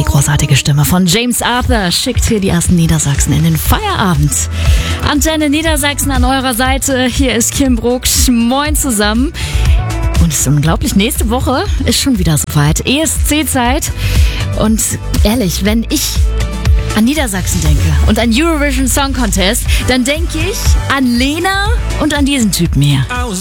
großartige Stimme von James Arthur schickt hier die ersten Niedersachsen in den Feierabend. Antenne Niedersachsen an eurer Seite. Hier ist Kim Brugsch. Moin zusammen. Und es ist unglaublich, nächste Woche ist schon wieder soweit. ESC-Zeit. Und ehrlich, wenn ich an Niedersachsen denke und an Eurovision Song Contest, dann denke ich an Lena und an diesen Typen hier.